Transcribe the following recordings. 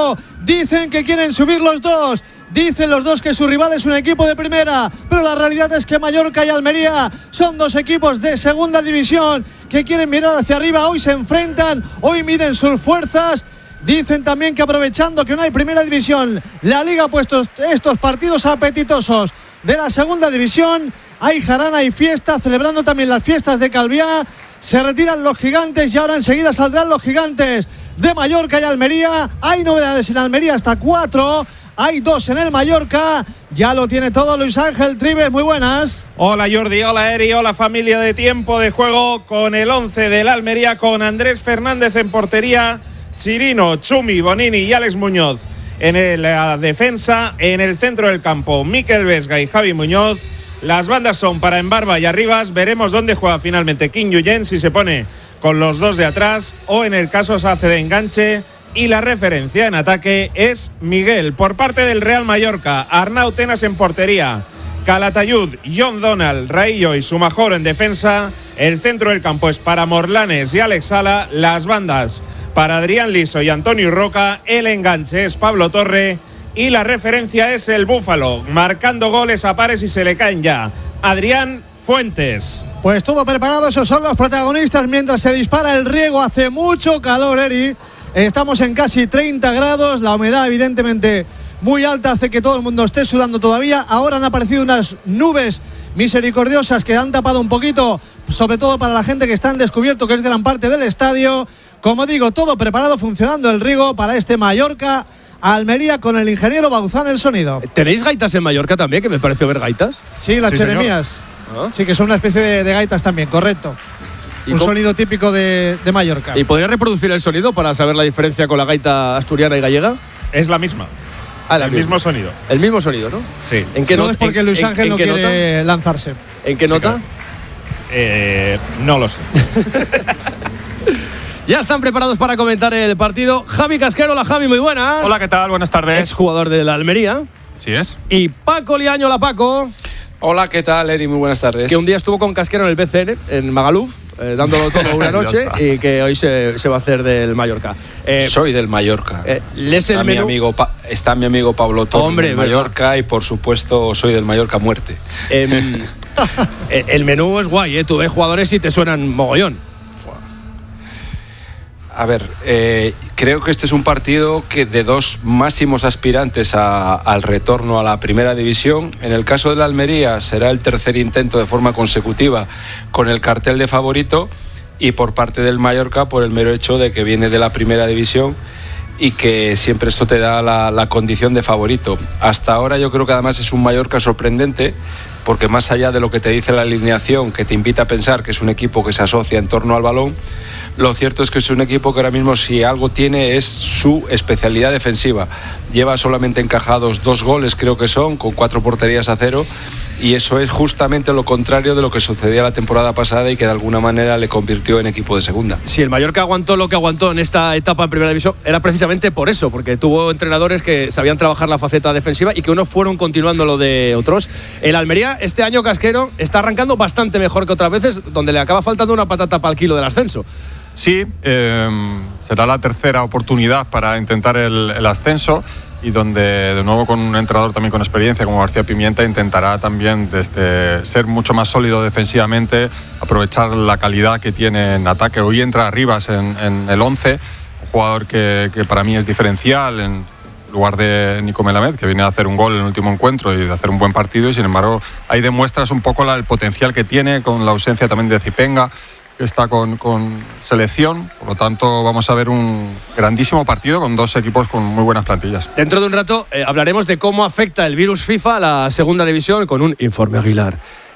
Dicen que quieren subir los dos. Dicen los dos que su rival es un equipo de primera, pero la realidad es que Mallorca y Almería son dos equipos de segunda división que quieren mirar hacia arriba. Hoy se enfrentan, hoy miden sus fuerzas. Dicen también que aprovechando que no hay primera división, la Liga ha puesto estos partidos apetitosos de la segunda división. Hay jarana y fiesta, celebrando también las fiestas de Calviá. Se retiran los gigantes y ahora enseguida saldrán los gigantes de Mallorca y Almería. Hay novedades en Almería, hasta 4. Hay 2 en el Mallorca. Ya lo tiene todo Luis Ángel Trives. Muy buenas. Hola Jordi, hola Eri, hola familia de Tiempo de Juego con el 11 del Almería, con Andrés Fernández en portería, Chirino, Chumi, Bonini y Alex Muñoz en la defensa. En el centro del campo, Mikel Vesga y Javi Muñoz. Las bandas son para Embarba y Arribas. Veremos dónde juega finalmente Kim Yuyen, si se pone con los dos de atrás o en el caso se hace de enganche. Y la referencia en ataque es Miguel. Por parte del Real Mallorca, Arnau Tenas en portería, Calatayud, John Donald, Raillo y Sumajoro en defensa. El centro del campo es para Morlanes y Alex Sala. Las bandas para Adrián Liso y Antonio Roca. El enganche es Pablo Torre. Y la referencia es el Búfalo, marcando goles a pares y se le caen ya. Adrián Fuentes. Pues todo preparado, esos son los protagonistas mientras se dispara el riego. Hace mucho calor, Eri. Estamos en casi 30 grados, la humedad evidentemente muy alta hace que todo el mundo esté sudando todavía. Ahora han aparecido unas nubes misericordiosas que han tapado un poquito, sobre todo para la gente que está en descubierto, que es gran parte del estadio. Como digo, todo preparado, funcionando el riego para este Mallorca Almería con el ingeniero Bauzán el sonido. ¿Tenéis gaitas en Mallorca también? Que me pareció ver gaitas. Sí, las Jeremías. Sí, que son una especie de gaitas también, correcto. Un sonido típico de Mallorca. ¿Y podría reproducir el sonido para saber la diferencia con la gaita asturiana y gallega? Es la misma. El mismo sonido. El mismo sonido, ¿no? Sí. ¿En qué nota? Es porque Luis Ángel no quiere lanzarse. ¿En qué nota? No lo sé. Ya están preparados para comentar el partido Javi Casquero. Hola Javi, muy buenas. Hola, ¿qué tal? Buenas tardes. Exjugador de la Almería. Sí es. Y Paco Liaño. Hola Paco. Hola, ¿qué tal, Eri? Muy buenas tardes. Que un día estuvo con Casquero en el BCN, en Magaluf, dándolo todo una noche, y que hoy se va a hacer del Mallorca. Soy del Mallorca. Está mi amigo Pablo Torre del Mallorca, ¿verdad? Y por supuesto soy del Mallorca a muerte. El menú es guay, ¿eh? Tú ves jugadores y te suenan mogollón. A ver, creo que este es un partido que de dos máximos aspirantes al retorno a la primera división. En el caso de la Almería será el tercer intento de forma consecutiva con el cartel de favorito, y por parte del Mallorca por el mero hecho de que viene de la primera división y que siempre esto te da la condición de favorito. Hasta ahora yo creo que además es un Mallorca sorprendente, porque más allá de lo que te dice la alineación, que te invita a pensar que es un equipo que se asocia en torno al balón, lo cierto es que es un equipo que ahora mismo, si algo tiene, es su especialidad defensiva. Lleva solamente encajados 2 goles, creo que son, con 4 porterías a 0, y eso es justamente lo contrario de lo que sucedía la temporada pasada y que de alguna manera le convirtió en equipo de segunda. Si el Mallorca aguantó lo que aguantó en esta etapa en primera división, era precisamente por eso, porque tuvo entrenadores que sabían trabajar la faceta defensiva y que unos fueron continuando lo de otros. El Almería este año, Casquero, está arrancando bastante mejor que otras veces, donde le acaba faltando una patata para el kilo del ascenso. Sí, será la tercera oportunidad para intentar el ascenso, y donde de nuevo con un entrenador también con experiencia como García Pimienta intentará también ser mucho más sólido defensivamente, aprovechar la calidad que tiene en ataque. Hoy entra Arribas en el 11, un jugador que para mí es diferencial en lugar de Nico Melamed, que viene a hacer un gol en el último encuentro y de hacer un buen partido, y sin embargo ahí demuestras un poco el potencial que tiene, con la ausencia también de Zipenga, que está con selección. Por lo tanto, vamos a ver un grandísimo partido con dos equipos con muy buenas plantillas. Dentro de un rato hablaremos de cómo afecta el virus FIFA a la segunda división con un informe Aguilar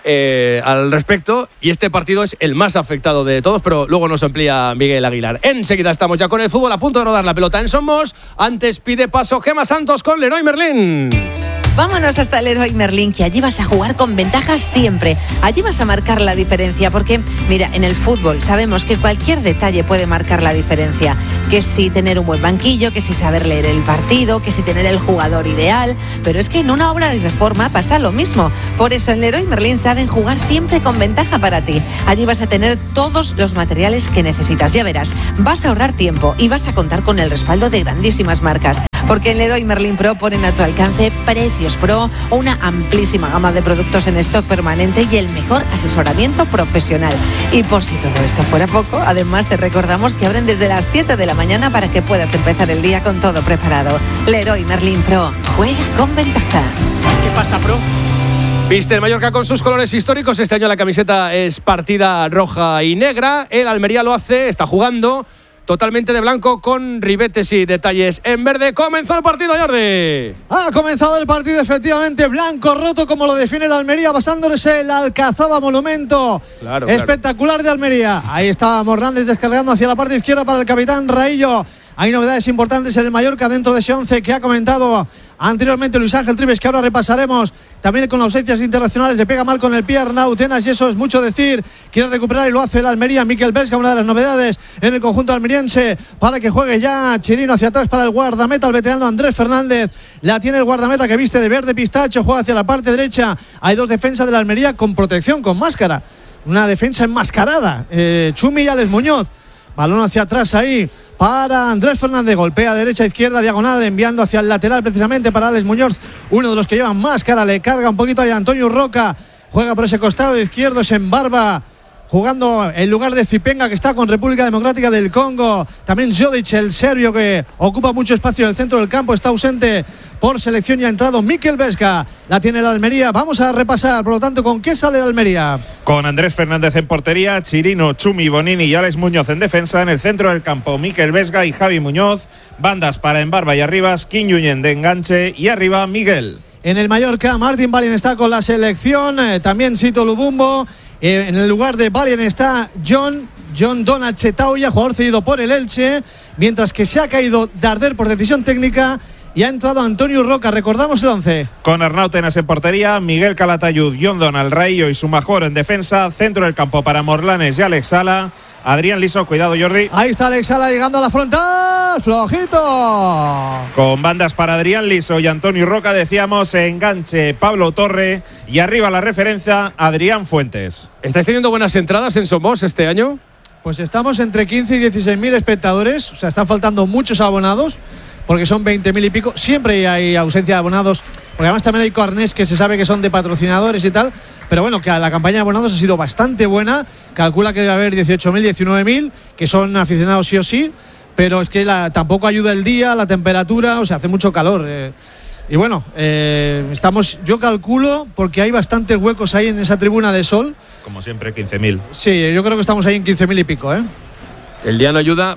al respecto, y este partido es el más afectado de todos, pero luego nos amplía Miguel Aguilar. Enseguida estamos ya con el fútbol, a punto de rodar la pelota en Somos. Antes pide paso Gemma Santos con Leroy Merlin. Vámonos hasta el Leroy Merlin, que allí vas a jugar con ventajas siempre. Allí vas a marcar la diferencia, porque, mira, en el fútbol sabemos que cualquier detalle puede marcar la diferencia. Que si tener un buen banquillo, que si saber leer el partido, que si tener el jugador ideal. Pero es que en una obra de reforma pasa lo mismo. Por eso en Leroy Merlin saben jugar siempre con ventaja para ti. Allí vas a tener todos los materiales que necesitas. Ya verás, vas a ahorrar tiempo y vas a contar con el respaldo de grandísimas marcas. Porque en Leroy Merlin Pro ponen a tu alcance precios pro, una amplísima gama de productos en stock permanente y el mejor asesoramiento profesional. Y por si todo esto fuera poco, además te recordamos que abren desde las 7 de la mañana para que puedas empezar el día con todo preparado. Leroy Merlin Pro, juega con ventaja. ¿Qué pasa, pro? Viste el Mallorca con sus colores históricos. Este año la camiseta es partida roja y negra. El Almería lo hace, está jugando totalmente de blanco con ribetes y detalles en verde. Comenzó el partido, Jordi. Ha comenzado el partido, efectivamente, blanco roto como lo define el Almería, basándose el Alcazaba Monumento. Claro, espectacular de Almería. Ahí está Morlández descargando hacia la parte izquierda para el capitán Raillo. Hay novedades importantes en el Mallorca dentro de ese 11 que ha comentado anteriormente Luis Ángel Trives, que ahora repasaremos. También con ausencias internacionales, le pega mal con el pie Arnau Tenas y eso es mucho decir. Quiere recuperar y lo hace el Almería. Mikel Vesga, una de las novedades en el conjunto almeriense, para que juegue ya Chirino hacia atrás para el guardameta, el veterano Andrés Fernández. La tiene el guardameta que viste de verde pistacho, juega hacia la parte derecha. Hay dos defensas de la Almería con protección, con máscara. Una defensa enmascarada. Chumi y Alex Muñoz. Balón hacia atrás ahí para Andrés Fernández, golpea derecha, izquierda, diagonal, enviando hacia el lateral precisamente para Alex Muñoz, uno de los que llevan máscara, le carga un poquito ahí a Antonio Roca, juega por ese costado izquierdo, se embarba, jugando en lugar de Zipenga, que está con República Democrática del Congo. También Jodic, el serbio, que ocupa mucho espacio en el centro del campo, está ausente por selección y ha entrado Mikel Vesga. La tiene la Almería. Vamos a repasar, por lo tanto, ¿con qué sale la Almería? Con Andrés Fernández en portería, Chirino, Chumi, Bonini y Alex Muñoz en defensa. En el centro del campo, Mikel Vesga y Javi Muñoz. Bandas para Embarba y Arribas, Quiñuñen de enganche y arriba Miguel. En el Mallorca, Martin Balin está con la selección. También Sito Lubumbo. En el lugar de Balin está John Donat Chetauya, jugador cedido por el Elche. Mientras que se ha caído Darder por decisión técnica. Y ha entrado Antonio Roca. Recordamos el 11. Con Arnau Tenas en portería, Miguel Calatayud, John Donald Raillo y Sumajoro en defensa. Centro del campo para Morlanes y Alex Sala. Adrián Liso, cuidado Jordi. Ahí está Alex Sala llegando a la frontal. Flojito. Con bandas para Adrián Liso y Antonio Roca, decíamos, enganche Pablo Torre. Y arriba la referencia, Adrián Fuentes. ¿Estáis teniendo buenas entradas en Somos este año? Pues estamos entre 15 y 16.000 espectadores. O sea, están faltando muchos abonados, porque son 20.000 y pico. Siempre hay ausencia de abonados, porque además también hay carnés que se sabe que son de patrocinadores y tal. Pero bueno, que la campaña de abonados ha sido bastante buena. Calcula que debe haber 18.000, 19.000, que son aficionados sí o sí. Pero es que tampoco ayuda el día, la temperatura, o sea, hace mucho calor. Y bueno, estamos, yo calculo, porque hay bastantes huecos ahí en esa tribuna de sol. Como siempre, 15.000. Sí, yo creo que estamos ahí en 15.000 y pico, ¿eh? El día no ayuda.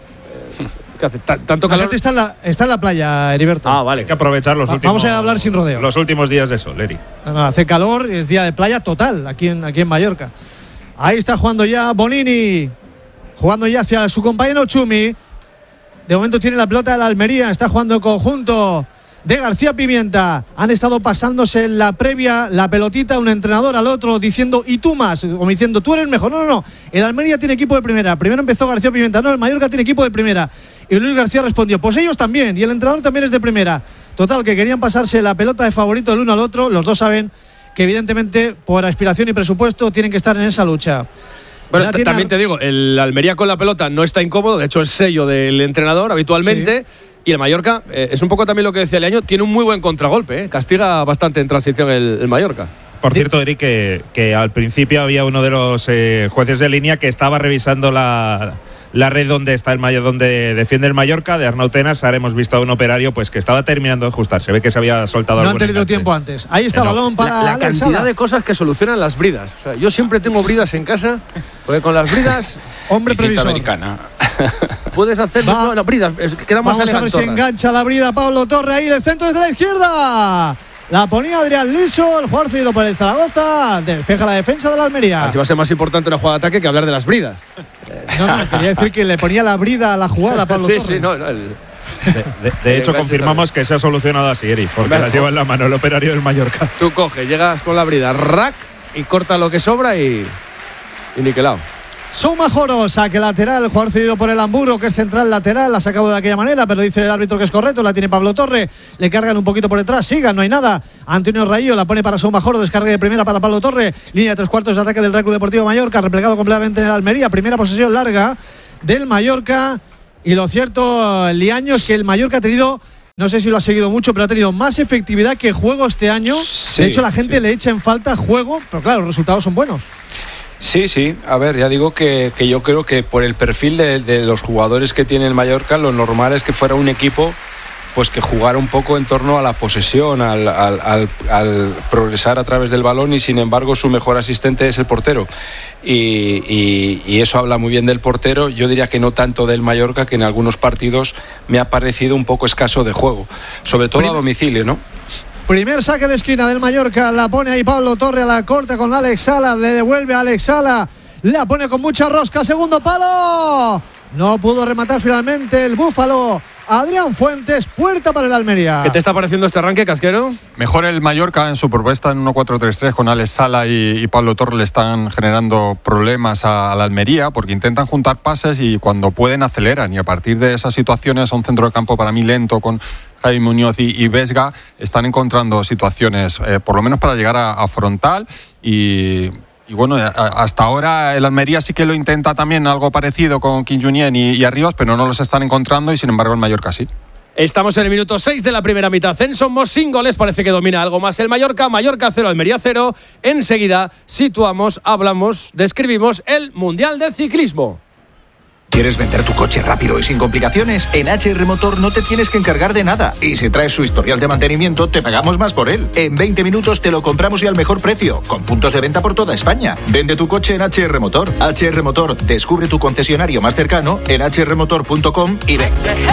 ¿Qué hace? ¿Tanto calor? La gente está en la playa, Heriberto. Ah, vale. Hay que aprovechar los últimos. Vamos a hablar sin rodeo. Los últimos días de sol, Eri. No, hace calor, es día de playa total aquí en Mallorca. Ahí está jugando ya Bonini, jugando ya hacia su compañero Chumi. De momento tiene la pelota de la Almería, está jugando en conjunto de García Pimienta. Han estado pasándose en la previa la pelotita, un entrenador al otro, diciendo y tú más, como diciendo tú eres mejor. No. El Almería tiene equipo de primera. Primero empezó García Pimienta. No, el Mallorca tiene equipo de primera. Y Luis García respondió, pues ellos también. Y el entrenador también es de primera. Total, que querían pasarse la pelota de favorito el uno al otro. Los dos saben que evidentemente por aspiración y presupuesto tienen que estar en esa lucha. Bueno, también te digo, el Almería con la pelota no está incómodo. De hecho, es sello del entrenador habitualmente. Sí. Y el Mallorca, es un poco también lo que decía Leaño, tiene un muy buen contragolpe, castiga bastante en transición el Mallorca. Por cierto, Eric, que al principio había uno de los jueces de línea que estaba revisando la red donde está donde defiende el Mallorca, de Arnau Tenas. Ahora hemos visto a un operario pues que estaba terminando de ajustar. Se ve que se había soltado algo. No han tenido tiempo antes. Ahí está balón para la cantidad de cosas que solucionan las bridas. O sea, yo siempre tengo bridas en casa, porque con las bridas, hombre previsor. Americana. Puedes hacer bridas. Quedamos Vamos a ver si engancha la brida Pablo Torre ahí, el centro desde la izquierda. La ponía Adrián Liso, el jugador cedido por el Zaragoza, despeja la defensa de la Almería. Así va a ser más importante una jugada de ataque que hablar de las bridas. No, quería decir que le ponía la brida a la jugada Pablo Torre. Sí, no. De hecho, confirmamos que se ha solucionado así, Eri, porque las lleva en la mano el operario del Mallorca. Tú coges, llegas con la brida, rack, y corta lo que sobra y niquelado. Sumajoro, saque lateral, jugador cedido por el Hamburgo, que es central lateral, la ha sacado de aquella manera, pero dice el árbitro que es correcto, la tiene Pablo Torre, le cargan un poquito por detrás, sigan, no hay nada. Antonio Raillo la pone para Sumajoro, descarga de primera para Pablo Torre, línea de 3/4 de ataque del Real Club Deportivo Mallorca, replegado completamente en el Almería, primera posesión larga del Mallorca. Y lo cierto, Liaño, es que el Mallorca ha tenido no sé si lo ha seguido mucho, pero ha tenido más efectividad que juego este año. Sí, de hecho, la gente le echa en falta juego, pero claro, los resultados son buenos. Sí, a ver, ya digo que yo creo que por el perfil de los jugadores que tiene el Mallorca, lo normal es que fuera un equipo pues que jugara un poco en torno a la posesión, al progresar a través del balón, y sin embargo su mejor asistente es el portero. Y eso habla muy bien del portero. Yo diría que no tanto del Mallorca, que en algunos partidos me ha parecido un poco escaso de juego, sobre todo a domicilio, ¿no? Primer saque de esquina del Mallorca, la pone ahí Pablo Torre a la corta con Alex Sala, le devuelve a Alex Sala, la pone con mucha rosca, segundo palo, no pudo rematar finalmente el Búfalo. Adrián Fuentes, puerta para el Almería. ¿Qué te está pareciendo este arranque, Casquero? Mejor el Mallorca en su propuesta en 1-4-3-3 con Alex Sala y Pablo Torre le están generando problemas a la Almería porque intentan juntar pases y cuando pueden aceleran, y a partir de esas situaciones a un centro de campo para mí lento con Javi Muñoz y Vesga están encontrando situaciones por lo menos para llegar a frontal y bueno, hasta ahora el Almería sí que lo intenta también algo parecido con Kim Junyent y Arribas, pero no los están encontrando y sin embargo el Mallorca sí. Estamos en el minuto 6 de la primera mitad. En Somos sin goles, parece que domina algo más el Mallorca. Mallorca 0, Almería 0. Enseguida situamos, hablamos, describimos el Mundial de Ciclismo. ¿Quieres vender tu coche rápido y sin complicaciones? En HR Motor no te tienes que encargar de nada. Y si traes su historial de mantenimiento, te pagamos más por él. En 20 minutos te lo compramos y al mejor precio, con puntos de venta por toda España. Vende tu coche en HR Motor. HR Motor, descubre tu concesionario más cercano en hrmotor.com y ven.